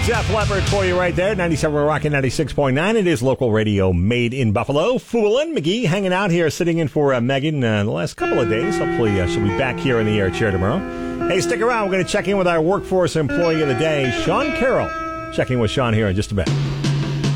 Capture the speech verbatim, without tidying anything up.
Def Leppard for you right there. ninety-seven Rockin' ninety-six point nine. It is local radio made in Buffalo. Foolin' McGee hanging out here, sitting in for uh, Megan uh, the last couple of days. Hopefully uh, she'll be back here in the air chair tomorrow. Hey, stick around. We're going to check in with our workforce employee of the day, Sean Carroll. Checking with Sean here in just a bit.